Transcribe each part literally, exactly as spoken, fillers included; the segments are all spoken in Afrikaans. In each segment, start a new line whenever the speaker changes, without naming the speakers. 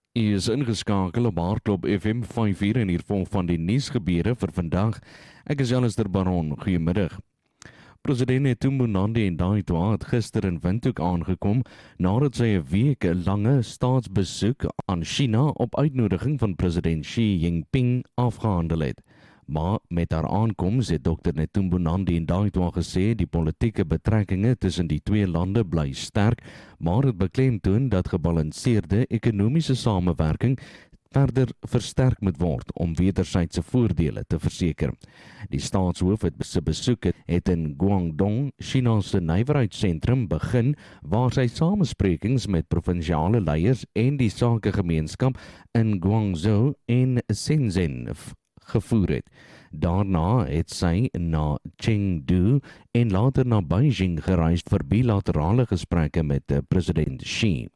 U is ingeskakel op Hardklop F M vyf uur en hier volg van die nuusgebeure vir vandag. Ek is Alistair Baron. Goeiemiddag. President Netumbo Nandi-Ndaitwah het gister in Windhoek aangekom nadat sy 'n week lange staatsbesoek aan China op uitnodiging van president Xi Jinping afgehandel het. Maar met haar aankoms het dokter Netumbo Nandi-Ndaitwah gesê die politieke betrekkinge tussen die twee lande bly sterk, maar het beklemtoon dat gebalanseerde ekonomiese samewerking verder versterk moet word om wederwysige voordele te verseker. Die staatshoof het se besoek het in Guangdong, China se nywerheidssentrum begin waar sy samesprekings met provinsiale leiers en die sakegemeenskap in Guangzhou en Shenzhen gevoer het. Daarna het sy na Chengdu en later na Beijing gereis vir bilaterale gesprekke met president Xi.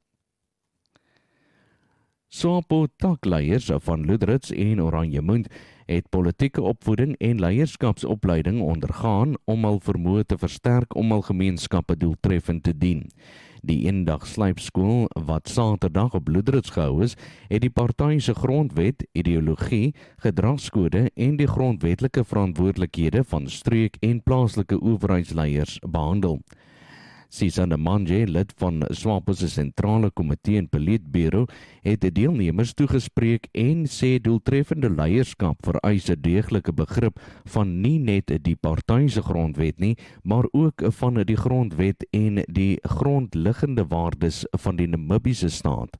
SWAPO takleiers van Luderitz en Oranjemund het politieke opvoeding en leierskapsopleiding ondergaan om hul vermoë te versterk om hul gemeenskappe doeltreffend te dien. Die eendag slypskool wat Saterdag op Luderitz gehou is, het die party se grondwet, ideologie, gedragskode en die grondwetlike verantwoordelikhede van streek- en plaaslike owerheidsleiers behandel. Sisanda Manje, lid van SWAPO se sentrale komitee en politbureau, het die deelnemers toegespreek en sê doeltreffende leierskap vereis 'n deeglike begrip van nie net die party se grondwet nie, maar ook van die grondwet en die grondliggende waardes van die Namibiese staat.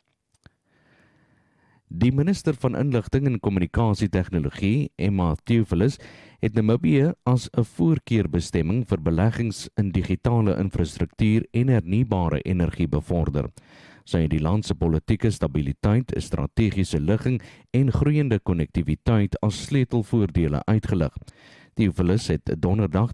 Die minister van Inligting en Kommunikasietegnologie, Emma Theophilus, het Namibië as 'n voorkeurbestemming vir beleggings in digitale infrastruktuur en hernubare energie bevorder. Sy het die land se politieke stabiliteit, strategiese ligging en groeiende konnektiwiteit as sleutelvoordele uitgelig. Theophilus het donderdag